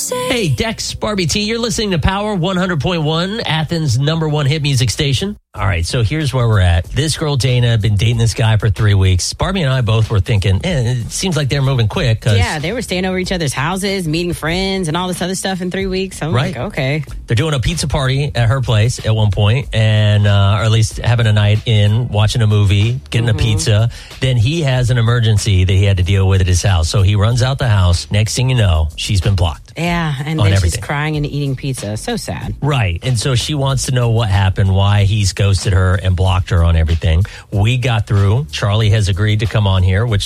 Hey, Dex, Barbie T, you're listening to Power 100.1, Athens' #1 hit music station. All right, so here's where we're at. This girl, Dana, had been dating this guy for 3 weeks. Barbie and I both were thinking, it seems like they're moving quick. Yeah, they were staying over each other's houses, meeting friends, and all this other stuff in 3 weeks. I'm like, okay. They're doing a pizza party at her place at one point, and or at least having a night in, watching a movie, getting a pizza. Then he has an emergency that he had to deal with at his house. So he runs out the house. Next thing you know, she's been blocked. Yeah, and then she's crying and eating pizza. So sad. Right. And so she wants to know what happened, why he's ghosted her and blocked her on everything. We got through. Charlie has agreed to come on here, which